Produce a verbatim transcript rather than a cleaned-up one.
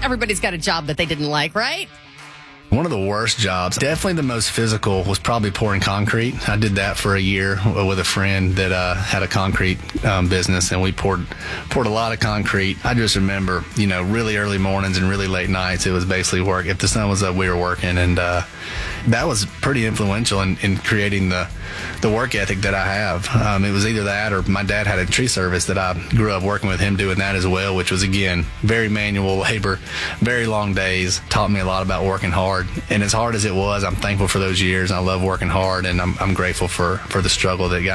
Everybody's got a job that they didn't like, right? One of the worst jobs, definitely the most physical, was probably pouring concrete. I did that for a year with a friend that uh, had a concrete um, business, and we poured poured a lot of concrete. I just remember, you know, really early mornings and really late nights. It was basically work. If the sun was up, we were working, and uh, that was pretty influential in, in creating the the work ethic that I have. Um, it was either that or my dad had a tree service that I grew up working with him doing that as well, which was, again, very manual labor, very long days, taught me a lot about working hard. And as hard as it was, I'm thankful for those years. I love working hard, and I'm, I'm grateful for, for the struggle that got